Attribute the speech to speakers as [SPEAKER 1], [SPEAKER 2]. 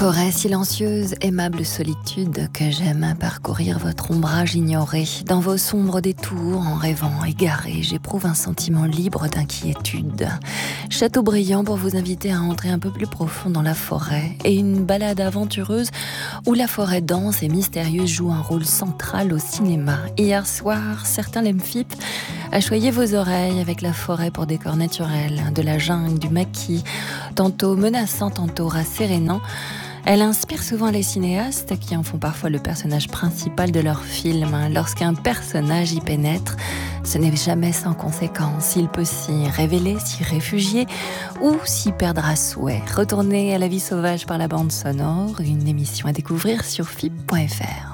[SPEAKER 1] Forêt silencieuse, aimable solitude, que j'aime parcourir votre ombrage ignoré. Dans vos sombres détours, en rêvant égaré, j'éprouve un sentiment libre d'inquiétude. Chateaubriand pour vous inviter à entrer un peu plus profond dans la forêt, et une balade aventureuse où la forêt dense et mystérieuse joue un rôle central au cinéma. Hier soir, certains l'Emphip a choyé vos oreilles avec la forêt pour décor naturel, de la jungle, du maquis, tantôt menaçant, tantôt rassérénant. Elle inspire souvent les cinéastes qui en font parfois le personnage principal de leur film. Lorsqu'un personnage y pénètre, ce n'est jamais sans conséquence. Il peut s'y révéler, s'y réfugier ou s'y perdre à souhait. Retournez à la vie sauvage par la bande sonore, une émission à découvrir sur FIP.fr.